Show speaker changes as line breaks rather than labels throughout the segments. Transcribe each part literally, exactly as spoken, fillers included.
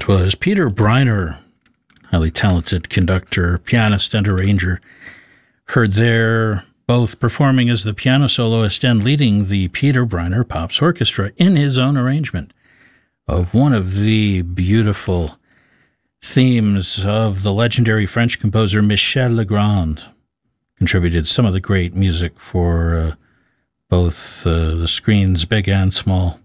That was Peter Briner, highly talented conductor, pianist, and arranger. Heard there both performing as the piano soloist and leading the Peter Briner Pops Orchestra in his own arrangement of one of the beautiful themes of the legendary French composer Michel Legrand. Contributed some of the great music for uh, both uh, the screens, big and small.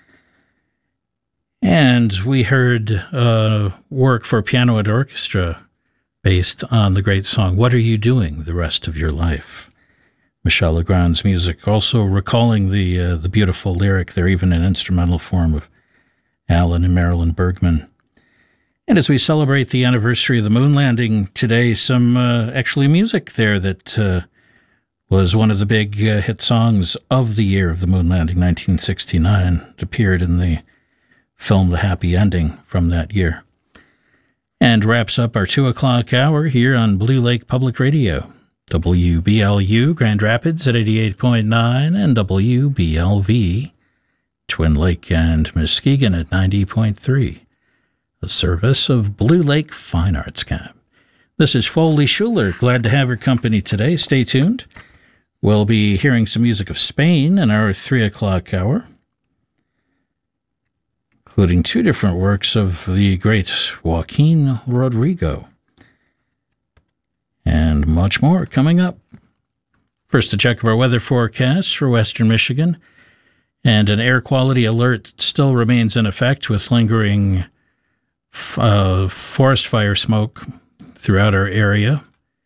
And we heard uh, work for piano and orchestra based on the great song, What Are You Doing the Rest of Your Life? Michel Legrand's music, also recalling the uh, the beautiful lyric there, even in instrumental form, of Alan and Marilyn Bergman. And as we celebrate the anniversary of the moon landing today, some uh, actually music there that uh, was one of the big uh, hit songs of the year of the moon landing, nineteen sixty-nine. It appeared in the film The Happy Ending from that year. And wraps up our two o'clock hour here on Blue Lake Public Radio. W B L U Grand Rapids at eighty-eight point nine and W B L V Twin Lake and Muskegon at ninety point three. A service of Blue Lake Fine Arts Camp. This is Foley Schuler. Glad to have your company today. Stay tuned. We'll be hearing some music of Spain in our three o'clock hour, including two different works of the great Joaquin Rodrigo. And much more coming up. First, a check of our weather forecast for western Michigan. And an air quality alert still remains in effect with lingering uh, forest fire smoke throughout our area.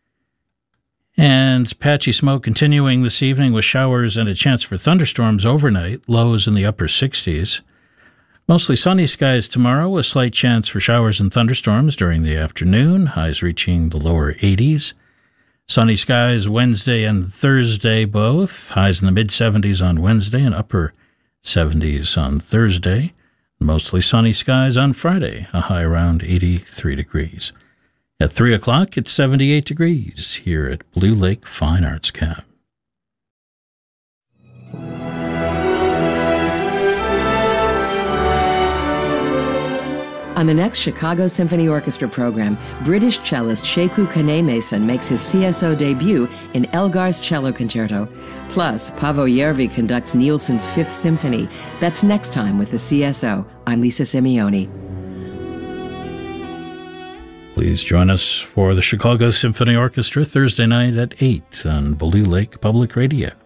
And patchy smoke continuing this evening with showers and a chance for thunderstorms overnight, lows in the upper sixties. Mostly sunny skies tomorrow, a slight chance for showers and thunderstorms during the afternoon, highs reaching the lower eighties. Sunny skies Wednesday and Thursday both, highs in the mid-seventies on Wednesday and upper seventies on Thursday. Mostly sunny skies on Friday, a high around eighty-three degrees. At three o'clock, it's seventy-eight degrees here at Blue Lake Fine Arts Camp.
On the next Chicago Symphony Orchestra program, British cellist Sheku Kane-Mason makes his C S O debut in Elgar's Cello Concerto. Plus, Paavo Järvi conducts Nielsen's Fifth Symphony. That's next time with the C S O. I'm Lisa Simeoni.
Please join us for the Chicago Symphony Orchestra Thursday night at eight on Blue Lake Public Radio.